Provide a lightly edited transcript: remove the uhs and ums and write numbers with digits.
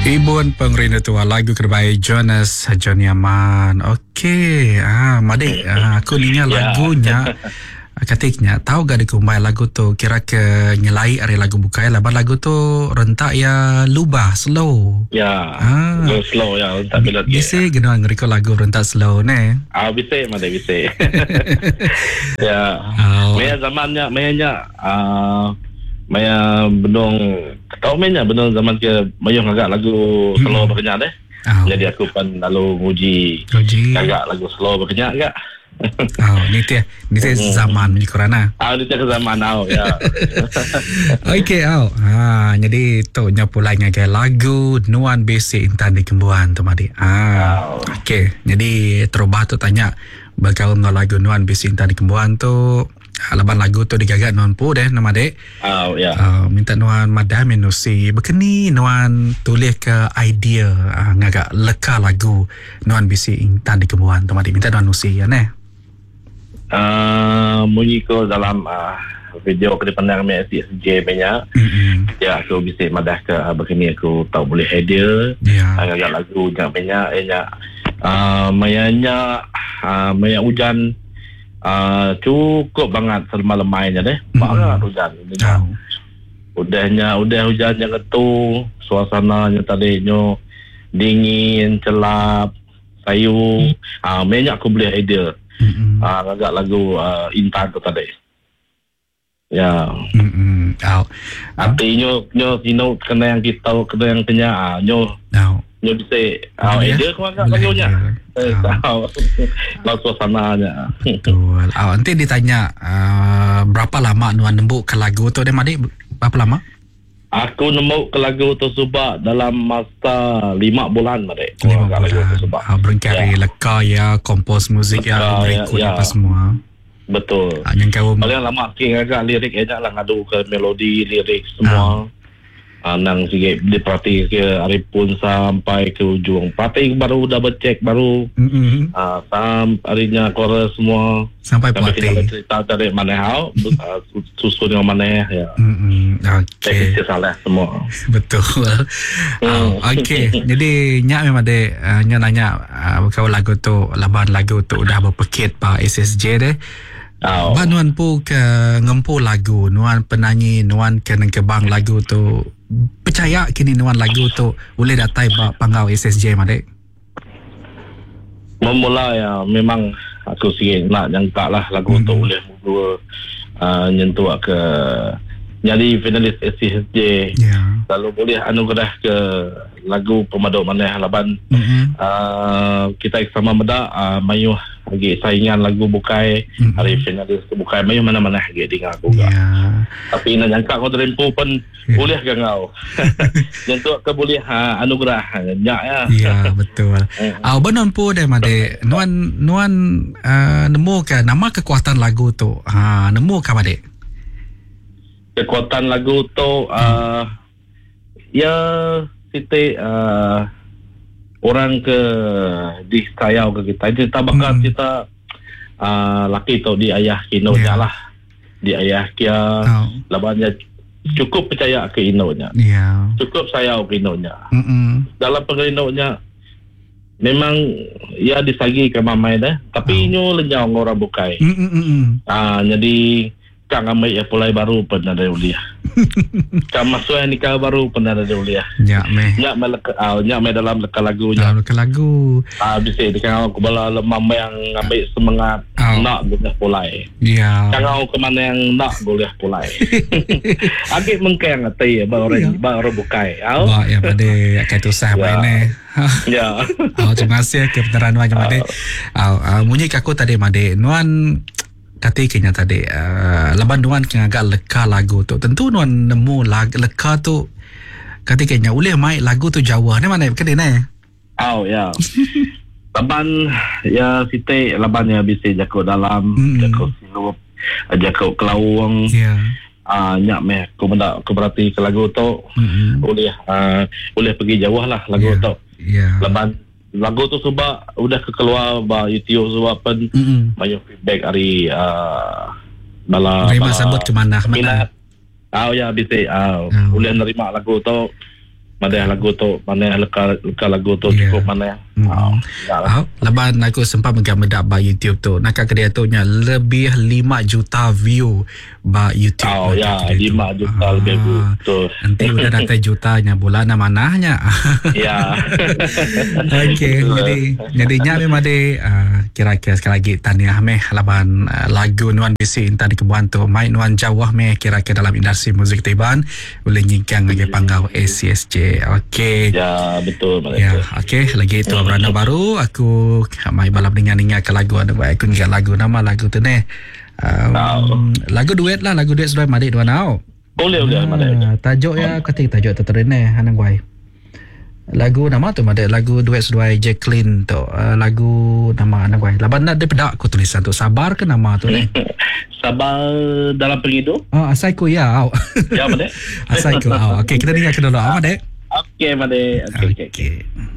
Ibon pengrina tua lagu terbaik Jonas John Yaman. Okey, Madik, aku ninya lagunya katiknya tahu gak dikumbai lagu tu kira ke nyelai ari lagu bukai laban lagu tu rentak ya lubah slow. Ya, slow ya rentak bila dia. Bisa guna ngeriko lagu rentak slow ne. Bisa mana bisa. Ya. Maya zamannya Maya benong tahu mainnya benong zaman ke mayong agak lagu slow berkenyak deh. Jadi aku pun lalu nguji agak lagu slow berkenyak agak. Ni zaman ni korana. Ni ke zaman ya. Okey jadi tu nyapu lai ngagai lagu nuan basic intan di kembuan tu madi. Okey, jadi terubah tu tanya bakal lagu nuan basic intan di kembuan tu laban lagu tu digagak nuan pu deh nama dek. Minta nuan madam menusi bekeni nuan tulis ke idea ngagak leka lagu nuan basic intan di kembuan tu madi minta nuan nusi ya ne. Munyi ko dalam video ke depan kami SJ banyak. Ya aku bisa madah ke begini aku tahu boleh idea. Agak lagu yang banyak mayanya maya hujan cukup banget semalamnya deh. Banget hujan. Udah hujan yang itu suasananya tadinya dingin, celap, sayu. Banyak aku boleh idea. Agak lagu Intan tu tadi. Ya. Artinya nyo kena yang kita kena yang tanya nyo bisa idea kau agak lagunya. Tahu suasananya. Betul. Nanti ditanya berapa lama nuan nembuk ke lagu tu deh Madik? Berapa lama? Aku nemu ke lagu tersebut dalam masa 5 bulan Madik. 5 bulan. Berengkari leka ya, kompos muzik ya, berikut apa semua. Betul. Yang kau paling lama agak lirik enak lah ngadu ke melodi, lirik semua. Nang sikit diperhati ke Arifun sampai ke ujung. Parti baru dah becek baru. Sampai harinya chorus semua. Sampai parti. Kita cerita dari mana hal, susun dengan mana ya. Okey. Kita salah semua. Betul. Okey. Jadi nyak memang dek nyak nanya kau lagu tu, laban lagu tu udah berpekit pa SSJ deh. Nuan pu ke ngempu lagu, nuan penyanyi, nuan ke kebang lagu tu. Percaya kini nuan lagu tu boleh datai pangau SSJ Madik? Memula ya memang aku sikit nak jangka lah lagu tu boleh dua nyentuh ke jadi finalis SSJ. Lalu boleh anugerah ke lagu pemaduk mana laban kita sama meda mayuh lagi saingan lagu bukai hari finalis ke bukai mayuh mana-mana lagi dengar aku tapi nak jangka kau terempu pun boleh ke kau nyentuh ke boleh anugerah nyak ya. Ya betul. Benon pu deh Madik nuan nemu ke nama kekuatan lagu tu nemu ke Madik? Kekuatan lagu tu ya siti orang ke di sayau ke kita bakal kita laki tu di ayah kinonya lah di ayah kia labannya cukup percaya ke inonya cukup sayau ke inonya dalam pengerinonya memang ya disagi ke mamai dah tapi nyo lenyau orang bukai jadi Kang amai ya pulai baru pernah ada uliah. Kang masuk nikah baru pernah ada uliah. Nyak me dalam leka lagu. Dalam leka lagu. Bisa dikang aku bala lemam yang ambil semangat nak boleh pulai. Ya. Kang aku kemana yang nak boleh pulai. Agak mengkeng atai baru bukai. Ya pada akan tu sah mana. Ya. Terima kasih kebenaran nuan Madik. Munyi aku tadi Madik nuan katiknya tadi laban nuan agak leka lagu tu tentu nuan nemu leka tu katiknya boleh main lagu tu Jawa ni mana kena ni ya laban ya siti laban ya bisa jakau dalam jakau silup jakau kelawang nyak meh aku mendak aku berarti ke lagu tu boleh pergi jauh lah lagu tu laban lagu tu sebab udah keluar ba YouTube sebab pun banyak feedback hari bala terima sambut ke mana ya bisa boleh nerima lagu tu mana lagu tu, mana leka lagu tu cukup mana. Leban aku sempat medak ba YouTube tu. Nak dia tu nya lebih 5 juta view ba YouTube. Oh ya, 5 juta lebih tu. Nanti udah datai jutanya bulan manahnya. Ya. Okey, jadi nya memang de kira-kira sekali lagi tahniah meh laban lagu Nuan Bisi Intan di Kembuan tu. Mai Nuan Jawah meh kira-kira dalam industri muzik Taiwan boleh nyingkang lagi panggau ACSJ. Okey. Ya, betul. Ya, okey. Lagi itu beranda baru aku mai balap dengan ke lagu ada baik aku ingat lagu nama lagu tu ni. Lagu duet lah, lagu duet sudah madik dua nau. Boleh tajuk ya ketik tajuk tu terene hanang wai. Lagu nama tu madik lagu duet sudah Jacqueline tu. Lagu nama hanang wai. Laban nak pedak aku tulisan tu sabar ke nama tu ni. Sabar dalam perhidup. Asaiku ya. Ya madik. Asaiku. Okey, kita dengar dulu Dek. Okey, Made. Okey.